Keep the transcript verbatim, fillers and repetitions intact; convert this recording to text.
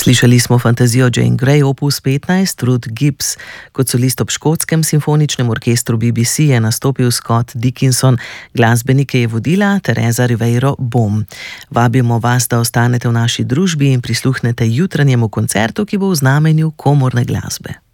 Slišali smo fantazijo Jane Grey, opus petnajst, Ruth Gibbs. Kot solist ob škotskem simfoničnem orkestru B B C je nastopil Scott Dickinson, glasbenike je vodila Teresa Ribeiro Bom. Vabimo vas, da ostanete v naši družbi in prisluhnete jutranjemu koncertu, ki bo v znamenju komorne glasbe.